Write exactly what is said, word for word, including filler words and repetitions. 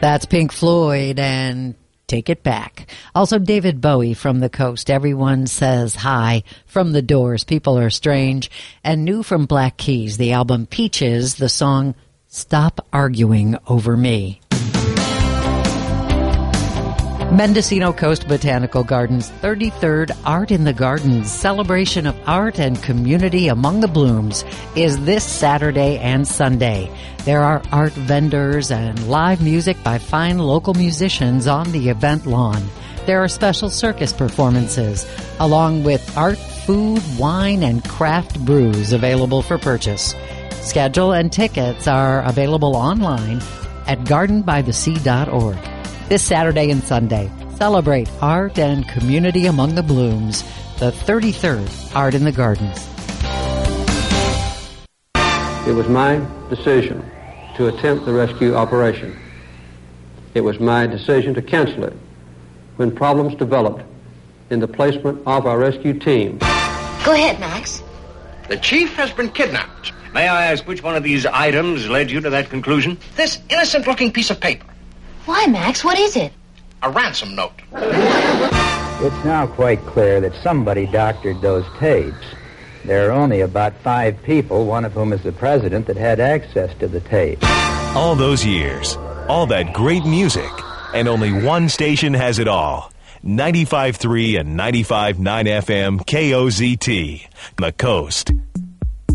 That's Pink Floyd and Take It Back. Also David Bowie from the Coast. Everyone Says Hi from The Doors. People Are Strange. And new from Black Keys, the album Peaches, the song Stop Arguing Over Me. Mendocino Coast Botanical Gardens thirty-third Art in the Gardens celebration of art and community among the blooms is this Saturday and Sunday. There are art vendors and live music by fine local musicians on the event lawn. There are special circus performances along with art, food, wine, and craft brews available for purchase. Schedule and tickets are available online at garden by the sea dot org. This Saturday and Sunday, celebrate art and community among the blooms, the thirty-third Art in the Gardens. It was my decision to attempt the rescue operation. It was my decision to cancel it when problems developed in the placement of our rescue team. Go ahead, Max. The chief has been kidnapped. May I ask which one of these items led you to that conclusion? This innocent-looking piece of paper. Why, Max? What is it? A ransom note. It's now quite clear that somebody doctored those tapes. There are only about five people, one of whom is the president, that had access to the tapes. All those years, all that great music, and only one station has it all. ninety-five point three and ninety-five point nine F M K O Z T, The Coast.